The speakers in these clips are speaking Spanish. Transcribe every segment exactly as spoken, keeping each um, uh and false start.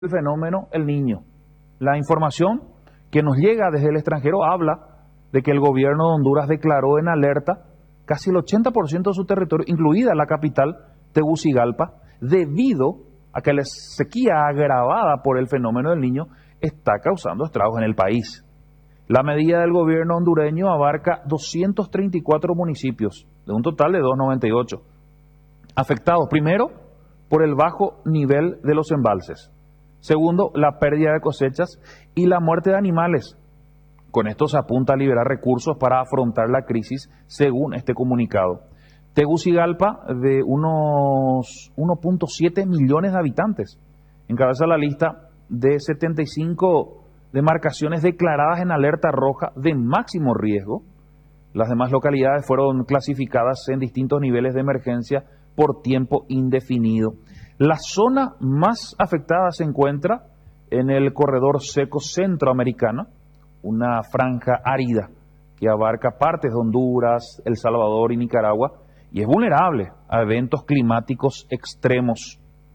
el fenómeno El Niño. La información que nos llega desde el extranjero habla de que el gobierno de Honduras declaró en alerta casi el ochenta por ciento de su territorio, incluida la capital, Tegucigalpa, debido a que la sequía agravada por el fenómeno del Niño está causando estragos en el país. La medida del gobierno hondureño abarca doscientos treinta y cuatro municipios, de un total de doscientos noventa y ocho, afectados primero por el bajo nivel de los embalses. Segundo, la pérdida de cosechas y la muerte de animales. Con esto se apunta a liberar recursos para afrontar la crisis, según este comunicado. Tegucigalpa, de unos uno punto siete millones de habitantes, encabeza la lista de setenta y cinco demarcaciones declaradas en alerta roja de máximo riesgo. Las demás localidades fueron clasificadas en distintos niveles de emergencia por tiempo indefinido. La zona más afectada se encuentra en el corredor seco centroamericano, una franja árida que abarca partes de Honduras, El Salvador y Nicaragua, y es vulnerable a eventos climáticos extremos.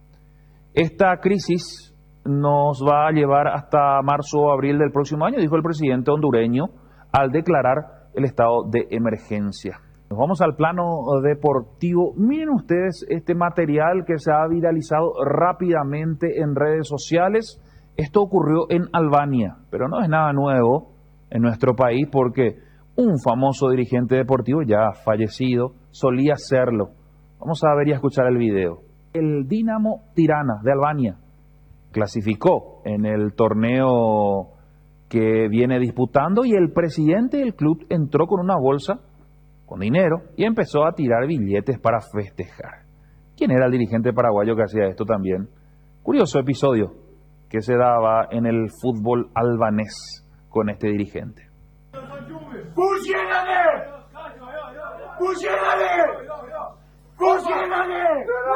Esta crisis nos va a llevar hasta marzo o abril del próximo año, dijo el presidente hondureño al declarar el estado de emergencia. Nos vamos al plano deportivo. Miren ustedes este material que se ha viralizado rápidamente en redes sociales. Esto ocurrió en Albania, pero no es nada nuevo en nuestro país porque un famoso dirigente deportivo ya fallecido solía hacerlo. Vamos a ver y a escuchar el video. El Dinamo Tirana de Albania clasificó en el torneo que viene disputando y el presidente del club entró con una bolsa con dinero y empezó a tirar billetes para festejar. ¿Quién era el dirigente paraguayo que hacía esto también? Curioso episodio que se daba en el fútbol albanés con este dirigente. ¡Fusionale! ¡Fusionale! ¡Fusionale!